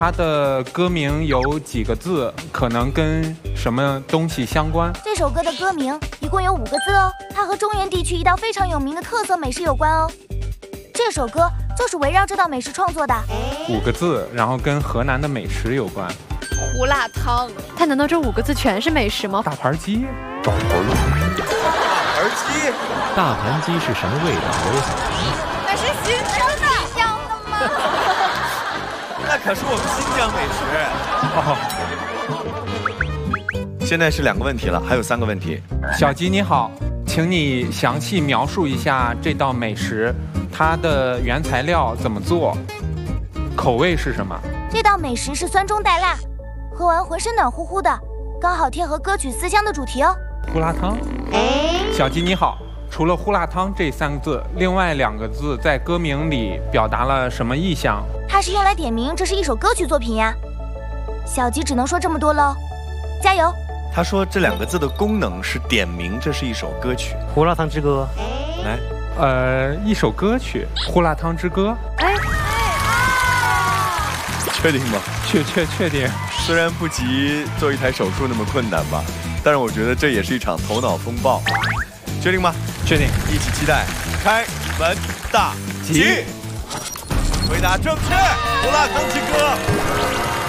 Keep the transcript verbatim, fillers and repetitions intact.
它的歌名有几个字？可能跟什么东西相关？ 这首歌的歌名一共有五个字哦，它和中原地区一道非常有名的特色美食有关哦。这首歌就是围绕这道美食创作的。 五个字，然后跟河南的美食有关。 胡辣汤，它难道这五个字全是美食吗？ 大盘鸡， 找头了。 大盘鸡， 大盘鸡是什么味道？我也想尝。 那是新疆的香的吗？ 那可是我们新疆美食。哦。现在是两个问题了，还有三个问题。 小吉你好，请你详细描述一下这道美食，它的原材料怎么做，口味是什么？ 这道美食是酸中带辣，喝完浑身暖乎乎的，刚好贴合歌曲《思乡》的主题哦。 胡辣汤。小吉你好，除了胡辣汤这三个字，另外两个字在歌名里表达了什么意象？ 它是用来点名这是一首歌曲作品呀。小吉只能说这么多喽，加油！ 他说这两个字的功能是点名这是一首歌曲， 《胡辣汤之歌》。 来， 呃，一首歌曲《胡辣汤之歌》。 哎， 确定吗？ 确确确定。 虽然不及做一台手术那么困难吧，但是我觉得这也是一场头脑风暴。确定吗？ 确定。 一起期待开门大吉。回答正确，胡辣汤之歌。